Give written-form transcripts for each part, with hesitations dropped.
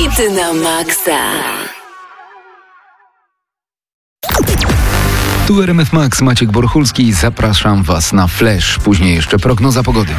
Hity na maksa. Tu RMF Max, Maciek Borchulski. Zapraszam Was na Flash. Później jeszcze prognoza pogody.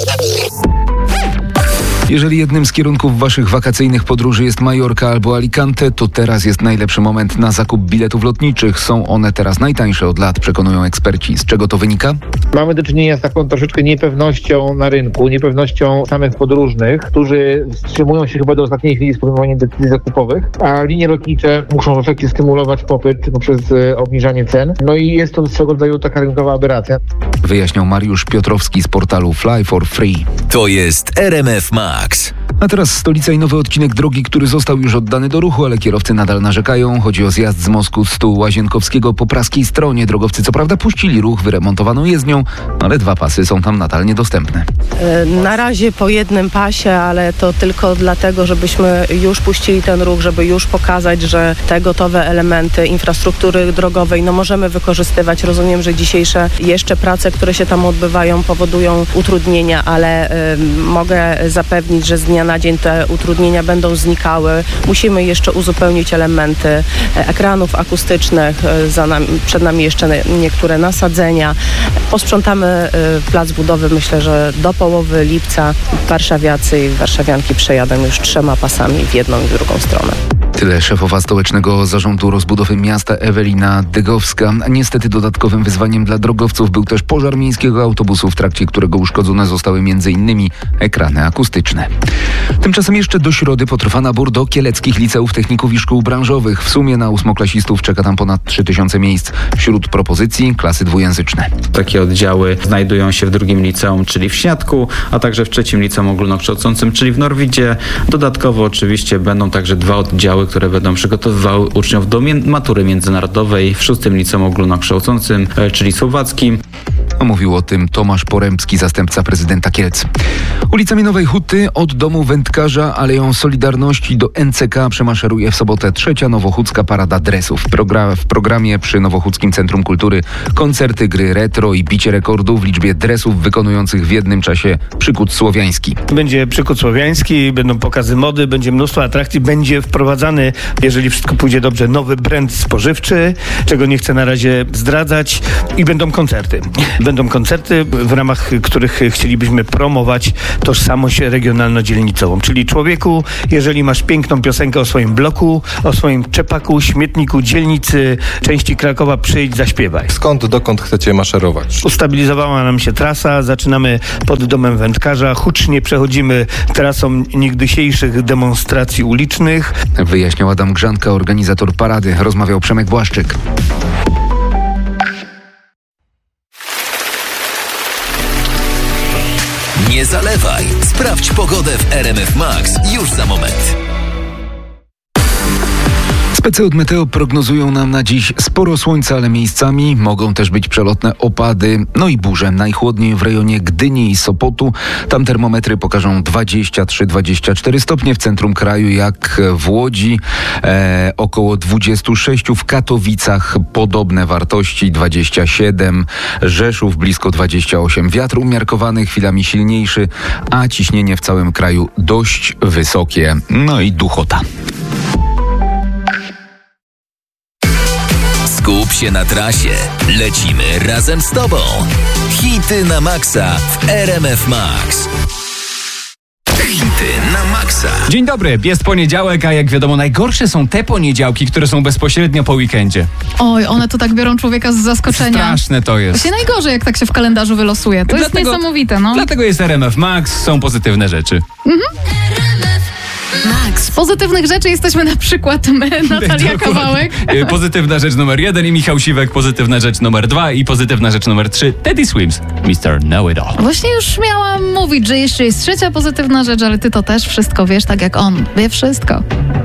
Jeżeli jednym z kierunków Waszych wakacyjnych podróży jest Majorka albo Alicante, to teraz jest najlepszy moment na zakup biletów lotniczych. Są one teraz najtańsze od lat, przekonują eksperci. Z czego to wynika? Mamy do czynienia z taką troszeczkę niepewnością na rynku, niepewnością samych podróżnych, którzy wstrzymują się chyba do ostatniej chwili z podejmowaniem decyzji zakupowych, a linie lotnicze muszą w efekcie stymulować popyt poprzez obniżanie cen. No i jest to swego rodzaju taka rynkowa aberracja. Wyjaśniał Mariusz Piotrowski z portalu Fly for Free. To jest RMF Max. A teraz stolica i nowy odcinek drogi, który został już oddany do ruchu, ale kierowcy nadal narzekają. Chodzi o zjazd z mostu Łazienkowskiego po praskiej stronie. Drogowcy co prawda puścili ruch wyremontowaną jezdnią, ale 2 pasy są tam nadal niedostępne. Na razie po jednym pasie, ale to tylko dlatego, żebyśmy już puścili ten ruch, żeby już pokazać, że te gotowe elementy infrastruktury drogowej możemy wykorzystywać. Rozumiem, że dzisiejsze jeszcze prace, które się tam odbywają, powodują utrudnienia, ale mogę zapewnić, że z dnia na dzień te utrudnienia będą znikały. Musimy jeszcze uzupełnić elementy ekranów akustycznych, przed nami jeszcze niektóre nasadzenia. Posprzątamy plac budowy, myślę, że do połowy lipca warszawiacy i warszawianki przejadą już 3 pasami w jedną i w drugą stronę. Tyle szefowa Stołecznego Zarządu Rozbudowy Miasta Ewelina Dygowska. Niestety dodatkowym wyzwaniem dla drogowców był też pożar miejskiego autobusu, w trakcie którego uszkodzone zostały m.in. ekrany akustyczne. Tymczasem jeszcze do środy potrwa nabór do kieleckich liceów, techników i szkół branżowych. W sumie na 8-klasistów czeka tam ponad 3000 miejsc. Wśród propozycji klasy dwujęzyczne. Takie oddziały znajdują się w drugim liceum, czyli w Śniadku, a także w trzecim liceum ogólnokształcącym, czyli w Norwidzie. Dodatkowo oczywiście będą także 2 oddziały, które będą przygotowywały uczniów do matury międzynarodowej w 6. liceum ogólnokształcącym, czyli słowackim. Mówił o tym Tomasz Porębski, zastępca prezydenta Kielc. Ulicami Nowej Huty od domu wędkarza Aleją Solidarności do NCK przemaszeruje w sobotę 3. Nowochódzka Parada Dresów. W programie przy Nowochódzkim Centrum Kultury koncerty, gry retro i bicie rekordów w liczbie dresów wykonujących w jednym czasie przykład słowiański. Będzie przykład słowiański, będą pokazy mody, będzie mnóstwo atrakcji, będzie wprowadzany, jeżeli wszystko pójdzie dobrze, nowy brand spożywczy, czego nie chcę na razie zdradzać, i będą koncerty. Będą koncerty, w ramach których chcielibyśmy promować tożsamość regionalno-dzielnicową. Czyli człowieku, jeżeli masz piękną piosenkę o swoim bloku, o swoim czepaku, śmietniku, dzielnicy, części Krakowa, przyjdź, zaśpiewaj. Skąd, dokąd chcecie maszerować? Ustabilizowała nam się trasa, zaczynamy pod domem wędkarza, hucznie przechodzimy trasą niegdysiejszych demonstracji ulicznych. Wyjaśniał Adam Grzanka, organizator parady. Rozmawiał Przemek Błaszczyk. Nie zalewaj. Sprawdź pogodę w RMF Max już za moment. Specy od Meteo prognozują nam na dziś sporo słońca, ale miejscami mogą też być przelotne opady, no i burze. Najchłodniej w rejonie Gdyni i Sopotu. Tam termometry pokażą 23-24 stopnie. W centrum kraju jak w Łodzi około 26, w Katowicach podobne wartości 27, Rzeszów blisko 28. Wiatr umiarkowany, chwilami silniejszy, a ciśnienie w całym kraju dość wysokie. No i duchota. Skup się na trasie. Lecimy razem z Tobą. Hity na maksa w RMF Max. Hity na maksa. Dzień dobry, jest poniedziałek, a jak wiadomo najgorsze są te poniedziałki, które są bezpośrednio po weekendzie. Oj, one to tak biorą człowieka z zaskoczenia. Straszne to jest. Właśnie najgorzej, jak tak się w kalendarzu wylosuje. To jest niesamowite, no. Dlatego jest RMF Max, są pozytywne rzeczy. Max. Z pozytywnych rzeczy jesteśmy na przykład my, Natalia Kawałek. Pozytywna rzecz numer 1 i Michał Siwek, pozytywna rzecz numer 2 i pozytywna rzecz numer 3 Teddy Swims, Mr. Know It All. Właśnie już miałam mówić, że jeszcze jest 3. pozytywna rzecz, ale ty to też wszystko wiesz, tak jak on wie wszystko.